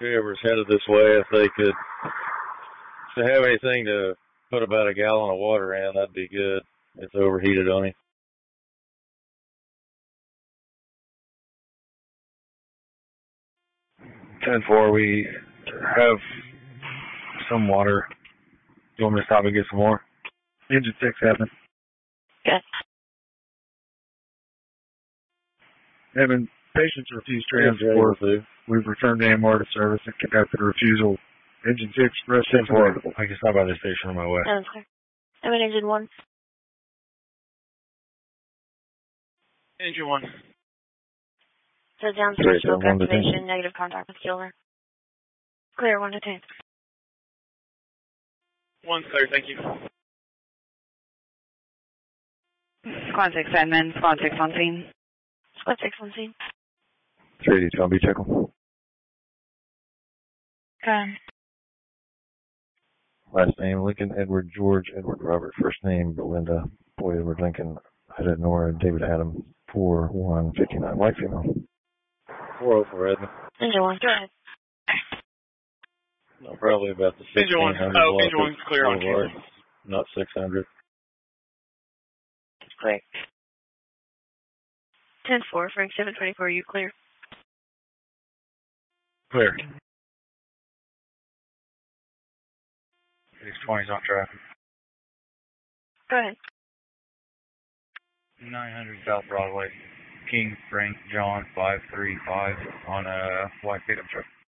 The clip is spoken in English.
whoever's headed this way, if they could, if they have anything to put about a gallon of water in, that'd be good. It's overheated on him. 10-4, we have some water. You want me to stop and get some more? Engine 6 happening. Good. Having patients refuse transport. We've returned to AMR to service and conducted a refusal. Engine 6, rest 10-4. I can stop by the station on my way. Sounds clear. I'm in engine 1. Engine 1. So downstream smoke activation, negative contact with killer. Clear, 1 to 10. 1 clear, thank you. Squad 6 admin, Squad 6 on scene. Squad 6 on scene. 382 on beach echo. Okay. Last name, Lincoln Edward George Edward Robert. First name, Belinda Boy Edward Lincoln. Headed Nora David Adam. 4159. White female. 4-0 for Edmund. Engine 1, go ahead. No, probably about the 1600. Engine 1's clear on camera. Not 600. Clear. 10-4, Frank 724, you clear? Clear. 620's on traffic. Go ahead. 900 South Broadway. King Frank John 535 on a white pickup truck.